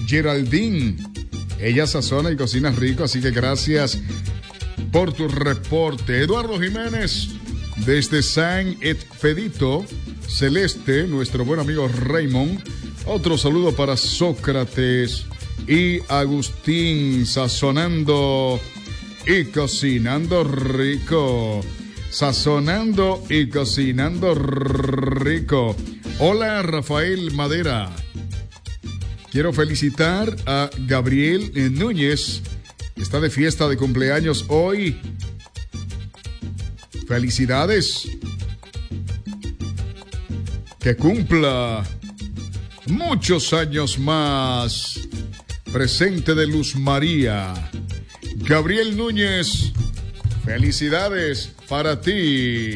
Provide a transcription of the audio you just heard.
Geraldine. Ella sazona y cocina rico, así que gracias por tu reporte. Eduardo Jiménez, desde San Expedito Celeste, nuestro buen amigo Raymond. Otro saludo para Sócrates y Agustín, sazonando y cocinando rico. Sazonando y cocinando rico. Hola, Rafael Madera. Quiero felicitar a Gabriel Núñez. Está de fiesta de cumpleaños hoy. Felicidades. Que cumpla muchos años más. Presente de Luz María. Gabriel Núñez, felicidades para ti.